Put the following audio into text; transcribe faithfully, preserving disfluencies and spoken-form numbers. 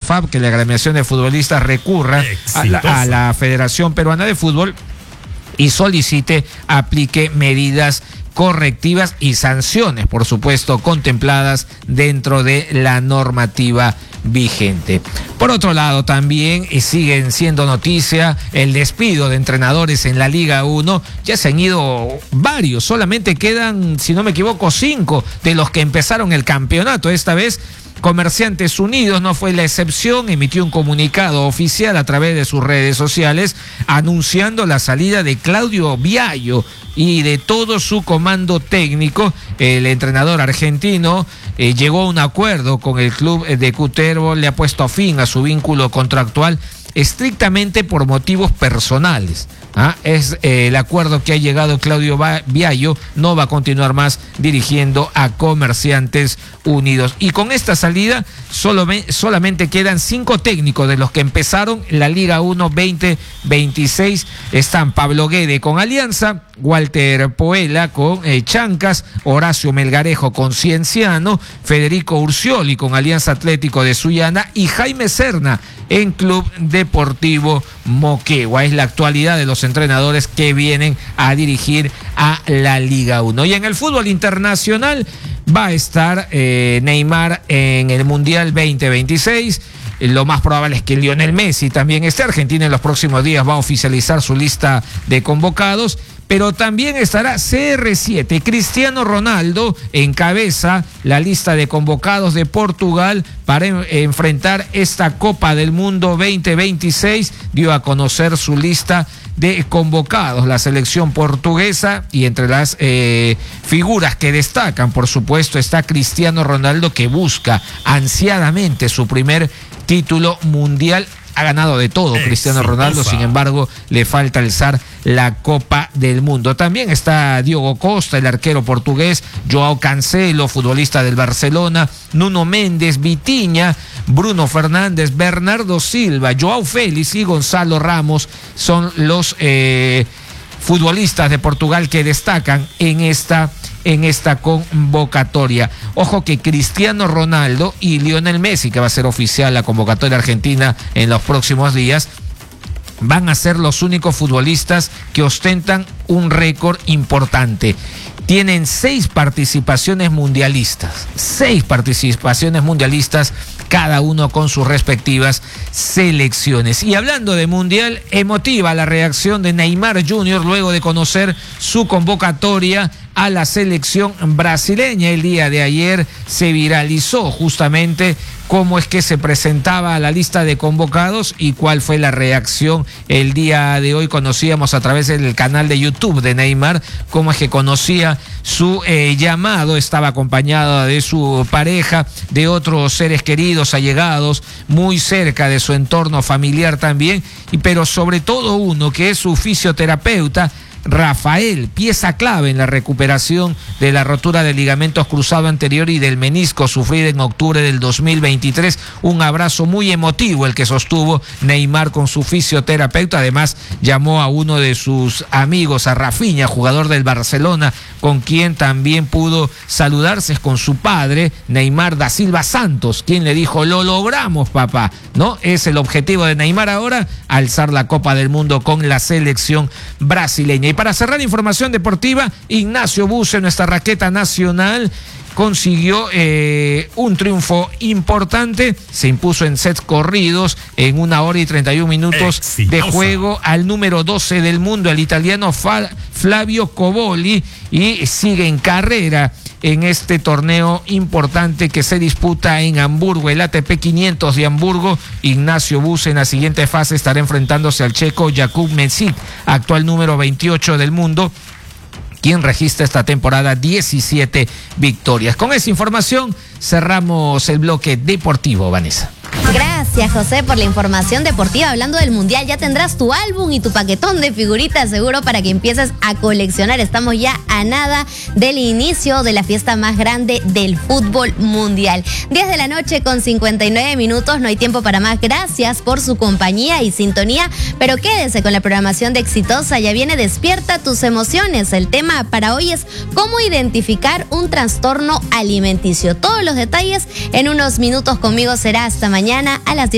ANFAP, que la agremiación de futbolistas recurra a la, a la Federación Peruana de Fútbol y solicite aplique medidas correctivas y sanciones, por supuesto, contempladas dentro de la normativa vigente. Por otro lado, también eh, siguen siendo noticia el despido de entrenadores en la Liga uno. Ya se han ido varios, solamente quedan, si no me equivoco, cinco de los que empezaron el campeonato. Esta vez Comerciantes Unidos no fue la excepción, emitió un comunicado oficial a través de sus redes sociales anunciando la salida de Claudio Viallo y de todo su comando técnico. El entrenador argentino eh, llegó a un acuerdo con el club de Cutervo, le ha puesto fin a su vínculo contractual estrictamente por motivos personales. ¿Ah? Es eh, el acuerdo que ha llegado Claudio Viallo, no va a continuar más dirigiendo a Comerciantes Unidos. Y con esta salida solo, solamente quedan cinco técnicos de los que empezaron la Liga uno veinte veintiséis. Están Pablo Guede con Alianza, Walter Poela con eh, Chancas, Horacio Melgarejo con Cienciano, Federico Urcioli con Alianza Atlético de Sullana y Jaime Serna en Club Deportivo Moquegua. Es la actualidad de los entrenadores que vienen a dirigir a la Liga uno. Y en el fútbol internacional va a estar eh, Neymar en el Mundial veinte veintiséis. Lo más probable es que Lionel Messi también esté. Argentina en los próximos días va a oficializar su lista de convocados, pero también estará C R siete. Cristiano Ronaldo encabeza la lista de convocados de Portugal para en, enfrentar esta Copa del Mundo veinte veintiséis. Dio a conocer su lista de convocados, la selección portuguesa, y entre las eh, figuras que destacan, por supuesto, está Cristiano Ronaldo, que busca ansiadamente su primer título mundial. Ha ganado de todo Cristiano Ronaldo, sin embargo, le falta alzar la Copa del Mundo. También está Diogo Costa, el arquero portugués, Joao Cancelo, futbolista del Barcelona, Nuno Méndez, Vitinha, Bruno Fernández, Bernardo Silva, Joao Félix y Gonzalo Ramos son los eh, futbolistas de Portugal que destacan en esta en esta convocatoria. Ojo que Cristiano Ronaldo y Lionel Messi, que va a ser oficial la convocatoria argentina en los próximos días, van a ser los únicos futbolistas que ostentan un récord importante. Tienen seis participaciones mundialistas, seis participaciones mundialistas, cada uno con sus respectivas selecciones. Y hablando de mundial, emotiva la reacción de Neymar junior luego de conocer su convocatoria a la selección brasileña. El día de ayer se viralizó justamente cómo es que se presentaba la lista de convocados y cuál fue la reacción el día de hoy. Conocíamos a través del canal de YouTube de Neymar cómo es que conocía su eh, llamado. Estaba acompañado de su pareja, de otros seres queridos, allegados, muy cerca de su entorno familiar también, y pero sobre todo uno que es su fisioterapeuta, Rafael, pieza clave en la recuperación de la rotura del ligamento cruzado anterior y del menisco sufrida en octubre del dos mil veintitrés. Un abrazo muy emotivo el que sostuvo Neymar con su fisioterapeuta. Además, llamó a uno de sus amigos, a Rafinha, jugador del Barcelona, con quien también pudo saludarse, con su padre, Neymar da Silva Santos, quien le dijo: lo logramos, papá, ¿no? Es el objetivo de Neymar ahora, alzar la Copa del Mundo con la selección brasileña. Y para cerrar información deportiva, Ignacio Buse, nuestra raqueta nacional, consiguió eh, un triunfo importante. Se impuso en sets corridos en una hora y treinta y un minutos Exitosa. de juego al número doce del mundo, el italiano Flavio Coboli, y sigue en carrera en este torneo importante que se disputa en Hamburgo, el A T P quinientos de Hamburgo. Ignacio Buse en la siguiente fase estará enfrentándose al checo Jakub Mesic, actual número veintiocho del mundo, quien registra esta temporada diecisiete victorias. Con esa información cerramos el bloque deportivo, Vanessa. Gracias, José, por la información deportiva. Hablando del Mundial, ya tendrás tu álbum y tu paquetón de figuritas seguro para que empieces a coleccionar. Estamos ya a nada del inicio de la fiesta más grande del fútbol mundial. diez de la noche con cincuenta y nueve minutos, no hay tiempo para más. Gracias por su compañía y sintonía, pero quédese con la programación de Exitosa. Ya viene Despierta tus emociones. El tema para hoy es cómo identificar un trastorno alimenticio. Todos los detalles en unos minutos conmigo. Será hasta mañana a las diez.